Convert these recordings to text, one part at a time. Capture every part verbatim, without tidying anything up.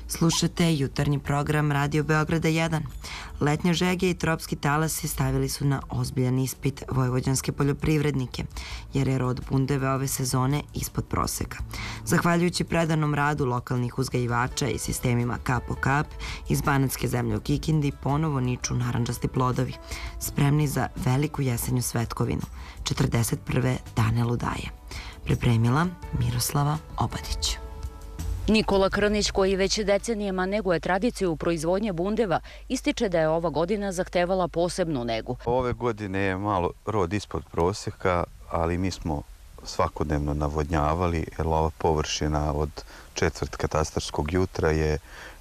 Slušate jutarnji program Radio Beograda jedan. Letnje žege i tropski talasi stavili su na ozbiljan ispit vojvođanske poljoprivrednike, jer je rod bundeve ove sezone ispod proseka. Zahvaljujući predanom radu lokalnih uzgajivača i sistemima kap po kap, iz banatske zemlje u Kikindi ponovo niču narandžasti plodovi, spremni za veliku jesenju svetkovinu, četrdeset prve dane ludaje. Pripremila Miroslava Obadić. Nikola Krnić, koji već decenijama neguje tradiciju proizvodnje bundeva, ističe da je ova godina zahtevala posebnu negu. Ove godine je malo rod ispod prosjeka, ali mi smo svakodnevno navodnjavali, jer ova površina od četvrt katastarskog jutra je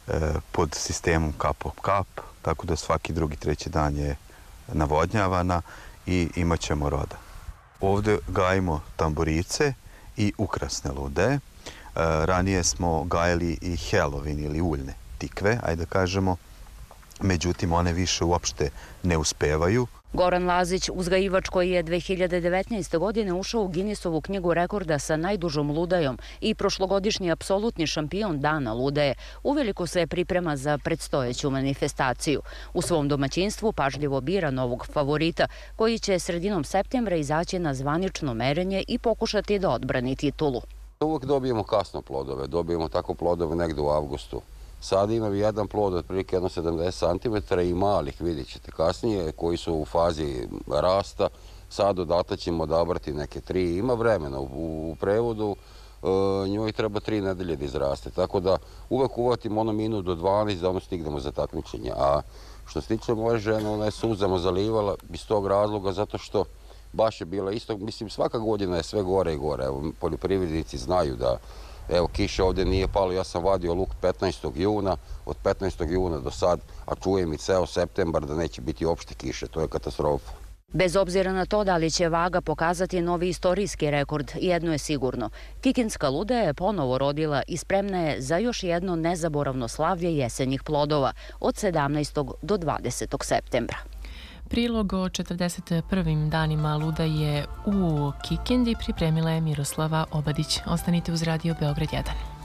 pod sistemom kap po kap, tako da svaki drugi, treći dan je navodnjavana i imat ćemo roda. Ovdje gajimo tamburice i ukrasne lude. Ranije smo gajali i helovin ili uljne tikve, ajde da kažemo, međutim one više uopšte ne uspevaju. Goran Lazić, uzgajivač koji je dve hiljade devetnaeste. godine ušao u Guinnessovu knjigu rekorda sa najdužom ludajom i prošlogodišnji apsolutni šampion dana ludaje, uveliko se priprema za predstojeću manifestaciju. U svom domaćinstvu pažljivo bira novog favorita, koji će sredinom septembra izaći na zvanično merenje i pokušati da odbrani titulu. Uvijek dobijemo kasno plodove, dobijemo tako plodove negdje u avgustu. Sad imam jedan plod od prilike jedno sedamdeset centimetara i malih, vidjet ćete kasnije, koji su u fazi rasta. Sad odatle ćemo odabrati neke tri, ima vremena u prevodu, njoj treba tri nedelje da izraste. Tako da uvijek uvatim ono minut do dvanaest da ono stignemo za takmičenje. A što se tiče moje žene, ona je suzama zalivala iz tog razloga zato što baš je bila isto, mislim svaka godina je sve gore i gore. Evo, poljoprivrednici znaju da, evo, kiše ovdje nije palo, ja sam vadio luk petnaestog juna, od petnaestog juna do sad, a čujem i ceo septembar da neće biti opšte kiše, to je katastrofa. Bez obzira na to da li će vaga pokazati novi istorijski rekord, jedno je sigurno. Kikindska luda je ponovo rodila i spremna je za još jedno nezaboravno slavlje jesenjih plodova od sedamnaestog do dvadesetog septembra. Prilog o četrdeset prvim danima ludaje u Kikindi pripremila je Miroslava Obadić. Ostanite uz Radio Beograd jedan.